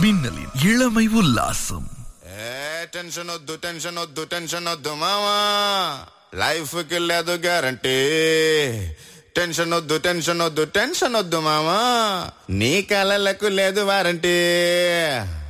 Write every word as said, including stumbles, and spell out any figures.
மின்னலின் இளமை உல்லாசம். టెన్షన్ వద్దు టెన్షన్ వద్దు టెన్షన్ వద్దు మావా, లైఫ్ కి లేదు గ్యారంటీ. టెన్షన్ వద్దు టెన్షన్ వద్దు టెన్షన్ వద్దు మావా, నీ కలలకు లేదు వారంటీ.